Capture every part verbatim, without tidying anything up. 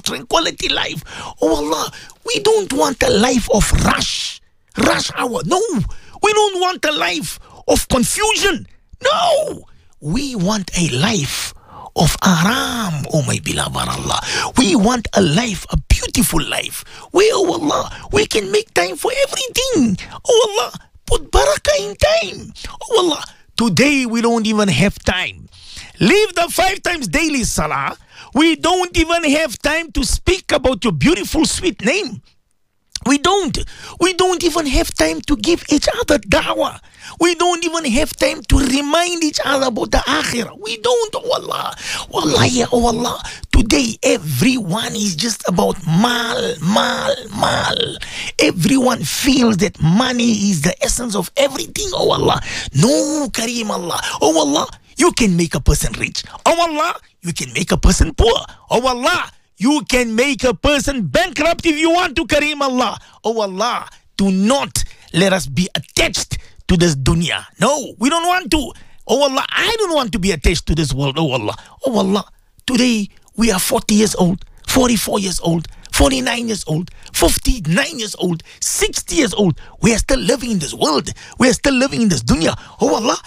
tranquility life. Oh Allah, we don't want a life of rush, rush hour. No, we don't want a life of confusion. No, we want a life of aram, oh my beloved Allah. We want a life, a beautiful life, where, oh Allah, we can make time for everything. Oh Allah, put barakah in time. Oh Allah, today we don't even have time. Leave the five times daily salah. We don't even have time to speak about your beautiful sweet name. We don't. We don't even have time to give each other da'wah. We don't even have time to remind each other about the akhirah. We don't, oh Allah. Wallahi, oh Allah. Today, everyone is just about mal, mal, mal. Everyone feels that money is the essence of everything, oh Allah. No, Kareem Allah. Oh Allah, you can make a person rich. Oh Allah, you can make a person poor. Oh Allah, you can make a person bankrupt if you want to, Kareem Allah. Oh Allah, do not let us be attached to this dunya. No, we don't want to. Oh Allah, I don't want to be attached to this world. Oh Allah. Oh Allah, today we are forty years old, forty-four years old, forty-nine years old, fifty-nine years old, sixty years old. We are still living in this world. We are still living in this dunya. Oh Allah,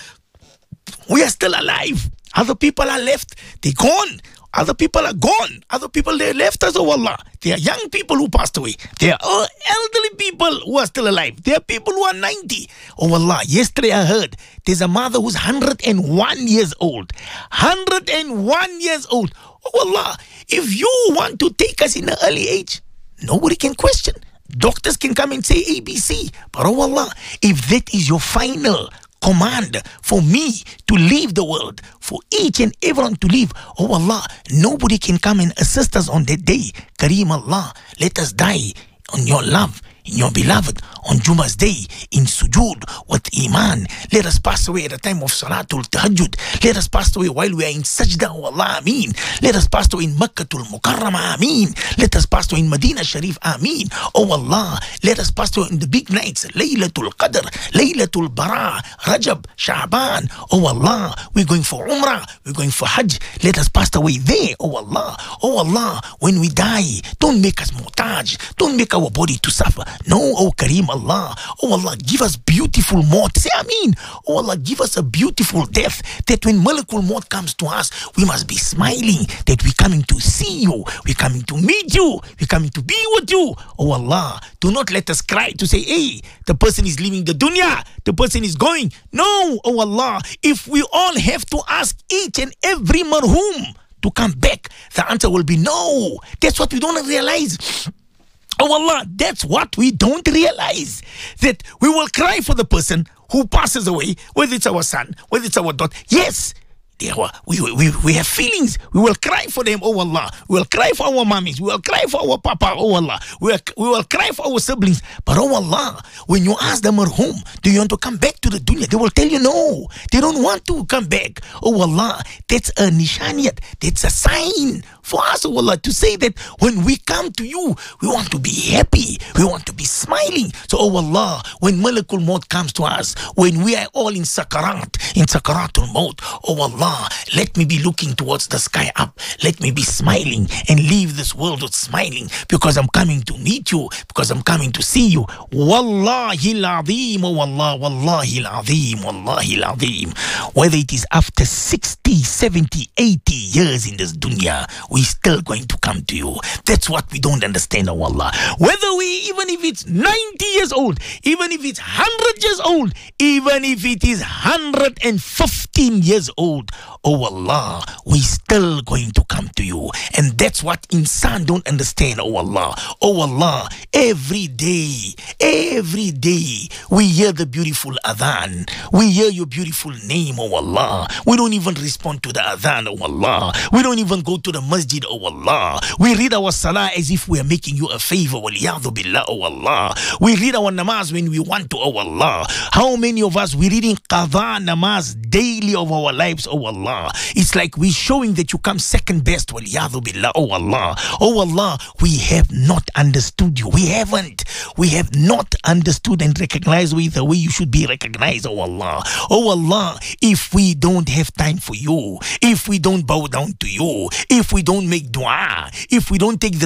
we are still alive. Other people are left. They're gone. Other people are gone. Other people, they left us, oh Allah. There are young people who passed away. There are uh, elderly people who are still alive. There are people who are ninety. Oh Allah, yesterday I heard there's a mother who's one hundred one years old. one hundred one years old. Oh Allah, if you want to take us in an early age, nobody can question. Doctors can come and say A B C. But oh Allah, if that is your final command for me to leave the world, for each and everyone to leave, oh Allah, nobody can come and assist us on that day. Kareem Allah, let us die on your love, in your beloved, on Juma's day, in sujood, with iman. Let us pass away at the time of Salatul Tahajjud. Let us pass away while we are in sajda, oh Allah, ameen. Let us pass away in Makkatul Mukarrama, ameen. Let us pass away in Medina Sharif, ameen. Oh Allah, let us pass away in the big nights, Laylatul Qadr, Laylatul Bara, Rajab, Sha'ban. Oh Allah, we're going for Umrah, we're going for Hajj. Let us pass away there, oh Allah. Oh Allah, when we die, don't make us mutaj. Don't make our body to suffer. No, oh Kareem Allah. Oh Allah, give us beautiful maut. Say Ameen. Oh Allah, give us a beautiful death, that when Malakul Maut comes to us, we must be smiling, that we're coming to see you, we're coming to meet you, we're coming to be with you. Oh Allah, do not let us cry to say, hey, the person is leaving the dunya, the person is going. No, oh Allah, if we all have to ask each and every marhum to come back, the answer will be no. That's what we don't realize. Oh Allah, that's what we don't realize. That we will cry for the person who passes away, whether it's our son, whether it's our daughter. Yes, they are, we, we, we have feelings. We will cry for them, oh Allah. We will cry for our mummies. We will cry for our papa, oh Allah. We will, we will cry for our siblings. But oh Allah, when you ask them at home, do you want to come back to the dunya? They will tell you no. They don't want to come back. Oh Allah, that's a nishaniyat. That's a sign for us, oh Allah, to say that when we come to you, we want to be happy. We want to be smiling. So, oh Allah, when Malakul Maut comes to us, when we are all in Sakarat, in Sakaratul Maut, oh Allah, let me be looking towards the sky up. Let me be smiling and leave this world with smiling, because I'm coming to meet you, because I'm coming to see you. Wallahi al-azim, oh Allah, Wallahi al-azim, Wallahi al-azim. Whether it is after sixty, seventy, eighty years in this dunya, we still going to come to you. That's what we don't understand, oh Allah. Whether we, even if it's ninety years old, even if it's one hundred years old, even if it is one hundred fifteen years old, oh Allah, we still going to come to you. And that's what insan don't understand, oh Allah. Oh Allah, every day, every day, we hear the beautiful adhan. We hear your beautiful name, oh Allah. We don't even respond to the adhan, oh Allah. We don't even go to the masjid, oh Allah. We read our salah as if we are making you a favor, waliyadhu billah, oh Allah. We read our namaz when we want to, oh Allah. How many of us, we reading qadha namaz daily of our lives, oh Allah. It's like we're showing that you come second best, waliyadhu billah, oh Allah. Oh Allah, we have not understood you. We haven't. We have not understood and recognized you the way you should be recognized, oh Allah. Oh Allah, if we don't have time for you, if we don't bow down to you, if we don't make dua, if we don't take the